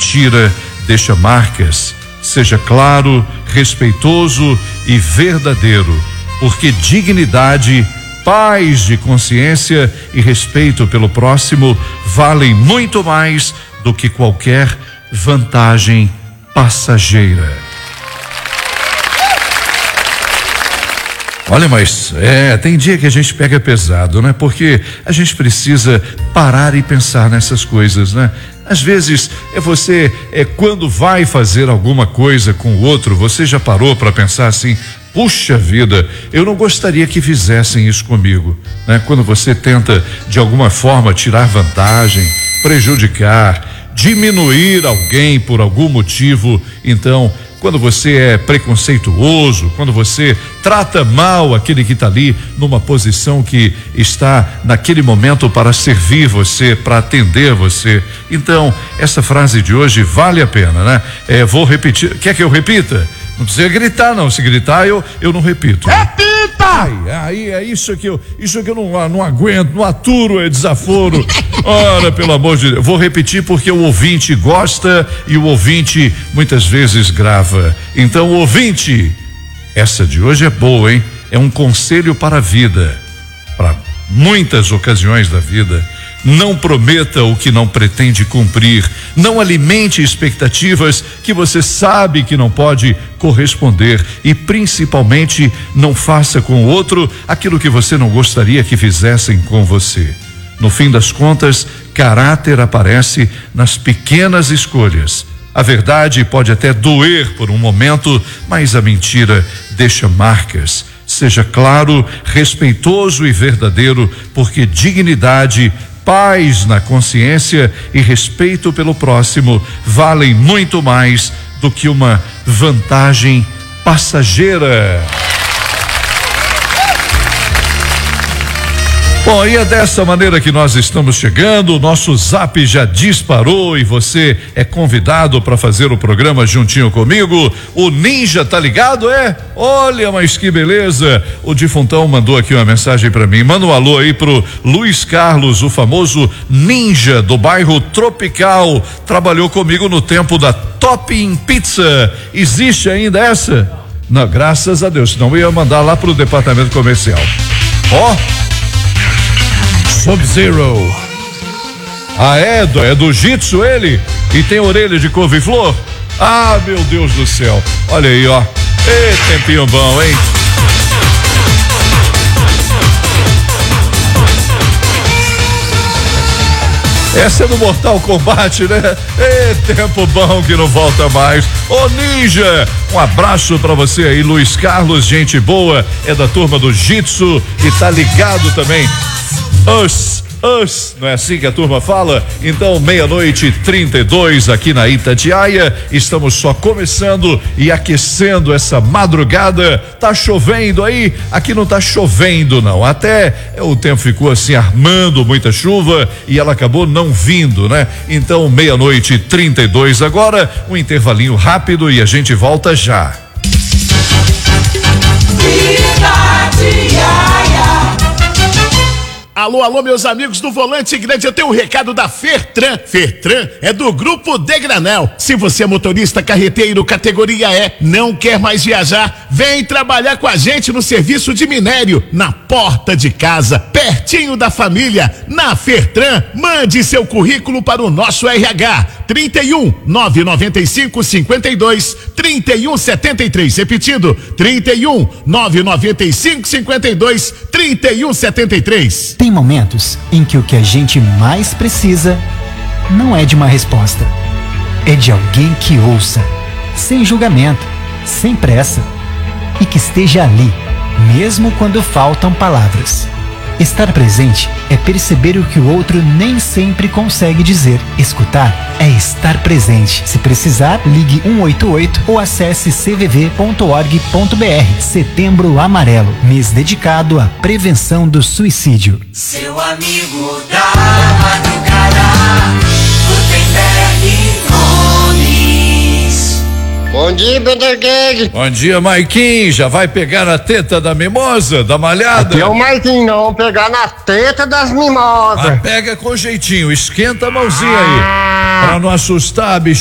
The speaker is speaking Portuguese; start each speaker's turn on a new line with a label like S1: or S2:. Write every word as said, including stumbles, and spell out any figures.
S1: mentira deixa marcas. Seja claro, respeitoso e verdadeiro, porque dignidade, paz de consciência e respeito pelo próximo valem muito mais do que qualquer vantagem passageira. Olha, mas é, tem dia que a gente pega pesado, né? Porque a gente precisa parar e pensar nessas coisas, né? Às vezes é você, é quando vai fazer alguma coisa com o outro, você já parou para pensar assim: puxa vida, eu não gostaria que fizessem isso comigo, né? Quando você tenta de alguma forma tirar vantagem, prejudicar, diminuir alguém por algum motivo, então, quando você é preconceituoso, quando você trata mal aquele que está ali numa posição que está naquele momento para servir você, para atender você. Então, essa frase de hoje vale a pena, né? É, vou repetir. Quer que eu repita? Não precisa gritar, não. Se gritar, eu, eu não repito.
S2: Repita!
S1: Ai, aí é isso que eu, isso que eu não, não aguento, não aturo, é desaforo. Ora, pelo amor de Deus. Vou repetir porque o ouvinte gosta e o ouvinte muitas vezes grava. Então, ouvinte, essa de hoje é boa, hein? É um conselho para a vida, para muitas ocasiões da vida. Não prometa o que não pretende cumprir. Não alimente expectativas que você sabe que não pode corresponder. E principalmente, não faça com o outro aquilo que você não gostaria que fizessem com você. No fim das contas, caráter aparece nas pequenas escolhas. A verdade pode até doer por um momento, mas a mentira deixa marcas. Seja claro, respeitoso e verdadeiro, porque dignidade, paz na consciência e respeito pelo próximo valem muito mais do que uma vantagem passageira. Bom, e é dessa maneira que nós estamos chegando. O nosso zap já disparou e você é convidado para fazer o programa juntinho comigo. O Ninja tá ligado, é? Olha, mas que beleza. O Difuntão mandou aqui uma mensagem para mim. Manda um alô aí pro Luiz Carlos, o famoso Ninja do bairro Tropical. Trabalhou comigo no tempo da Topping Pizza. Existe ainda essa? Não, graças a Deus, senão eu ia mandar lá pro departamento comercial. Ó. Oh. Sub-Zero. Ah, é? Do, é do Jitsu ele? E tem orelha de couve-flor? Ah, meu Deus do céu. Olha aí, ó. Ê, tempinho bom, hein? Essa é do Mortal Kombat, né? Ê, tempo bom que não volta mais. Ô Ninja, um abraço pra você aí, Luiz Carlos, gente boa, é da turma do Jitsu e tá ligado também. Us, us, não é assim que a turma fala? Então, meia-noite e trinta e dois aqui na Itatiaia, estamos só começando e aquecendo essa madrugada. Tá chovendo aí? Aqui não tá chovendo, não. Até o tempo ficou assim, armando muita chuva e ela acabou não vindo, né? Então, meia-noite e trinta e dois agora, um intervalinho rápido e a gente volta já.
S2: Alô, alô, meus amigos do Volante Grande, eu tenho um recado da Fertran. Fertran é do Grupo Degranel. Se você é motorista carreteiro categoria E, não quer mais viajar, vem trabalhar com a gente no serviço de minério, na porta de casa, pertinho da família. Na Fertran, mande seu currículo para o nosso R H, trinta e um, nove noventa e cinco, cinquenta e dois, trinta e um, setenta e três, repetido, trinta e um, nove noventa e cinco, cinquenta e dois, trinta e um, setenta e três.
S3: Tem momentos em que o que a gente mais precisa não é de uma resposta, é de alguém que ouça, sem julgamento, sem pressa, e que esteja ali, mesmo quando faltam palavras. Estar presente é perceber o que o outro nem sempre consegue dizer. Escutar é estar presente. Se precisar, ligue um oito oito ou acesse c v v ponto org ponto b r. Setembro Amarelo, mês dedicado à prevenção do suicídio.
S4: Seu amigo da madrugada, Gutenberg Nunes.
S5: Bom dia, Benderguegue.
S1: Bom dia, Maiquinho. Já vai pegar na teta da mimosa, da malhada?
S5: Aqui é o Maiquinho, não. Pegar na teta das mimosas.
S1: Ah, pega com jeitinho, esquenta a mãozinha aí. Pra não assustar, bicho.